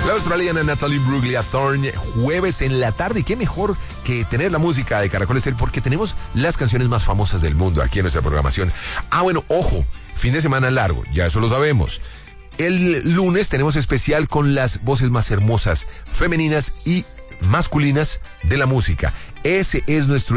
La australiana Natalie Bruglia Thorne, jueves en la tarde. Y qué mejor que tener la música de Caracol Estéreo, porque tenemos las canciones más famosas del mundo aquí en nuestra programación. Bueno, ojo, fin de semana largo, ya eso lo sabemos. El lunes tenemos especial con las voces más hermosas, femeninas y masculinas de la música. Ese es nuestro